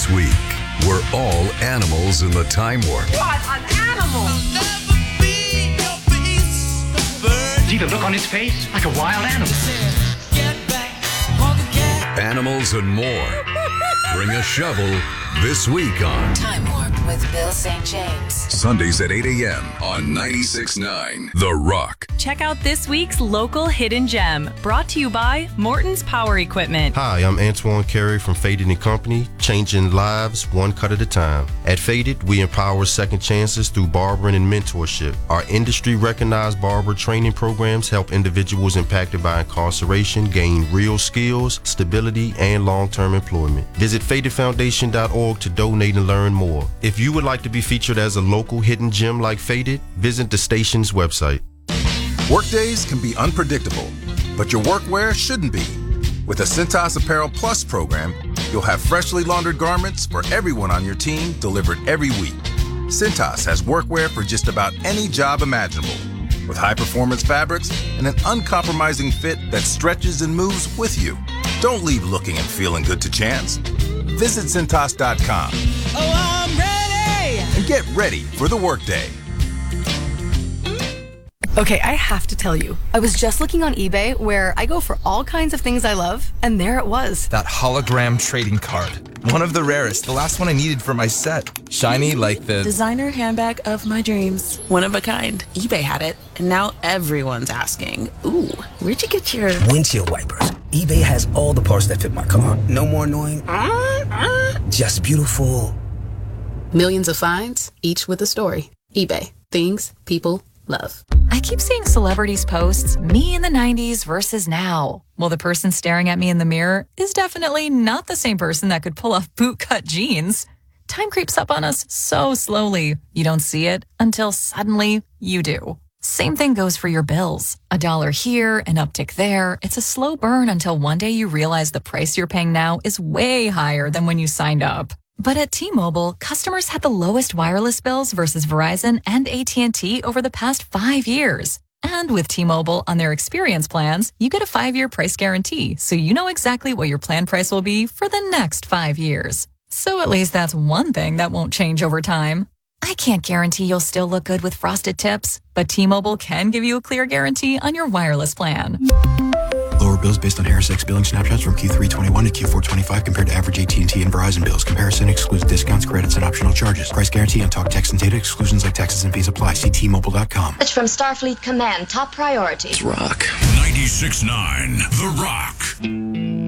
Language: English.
This week, we're all animals in the Time Warp. What an animal! See the look on his face? Like a wild animal. Animals and more. Bring a shovel this week on Time Warp with Bill St. James. Sundays at 8 a.m. on 96.9 The Rock. Check out this week's local hidden gem, brought to you by Morton's Power Equipment. Hi, I'm Antoine Carey from Faded & Company, changing lives one cut at a time. At Faded, we empower second chances through barbering and mentorship. Our industry-recognized barber training programs help individuals impacted by incarceration gain real skills, stability, and long-term employment. Visit FadedFoundation.org to donate and learn more. If you would like to be featured as a local hidden gem like Faded, visit the station's website. Workdays can be unpredictable, but your workwear shouldn't be. With the Cintas Apparel Plus program, you'll have freshly laundered garments for everyone on your team delivered every week. Cintas has workwear for just about any job imaginable, with high-performance fabrics and an uncompromising fit that stretches and moves with you. Don't leave looking and feeling good to chance. Visit Cintas.com. Oh, I'm ready! And get ready for the workday. Okay, I have to tell you, I was just looking on eBay where I go for all kinds of things I love, and there it was. That hologram trading card. One of the rarest, the last one I needed for my set. Shiny like the designer handbag of my dreams. One of a kind. eBay had it, and now everyone's asking, ooh, where'd you get your windshield wipers? eBay has all the parts that fit my car. No more annoying. Just beautiful. Millions of finds, each with a story. eBay. Things people love. I keep seeing celebrities posts, me in the 90s versus now. Well, the person staring at me in the mirror is definitely not the same person that could pull off bootcut jeans. Time creeps up on us so slowly. You don't see it until suddenly you do. Same thing goes for your bills. $1 here, an uptick there. It's a slow burn until one day you realize the price you're paying now is way higher than when you signed up. But at T-Mobile, customers had the lowest wireless bills versus Verizon and AT&T over the past 5 years. And with T-Mobile on their experience plans, you get a 5-year price guarantee, so you know exactly what your plan price will be for the next 5 years. So at least that's one thing that won't change over time. I can't guarantee you'll still look good with frosted tips, but T-Mobile can give you a clear guarantee on your wireless plan. Lower bills based on HarrisX billing snapshots from Q3 21 to Q4 25 compared to average AT&T and Verizon bills. Comparison excludes discounts, credits, and optional charges. Price guarantee on talk, text, and data. Exclusions like taxes and fees apply. See T-Mobile.com. It's from Starfleet Command. Top priority. Rock. 96.9 The Rock.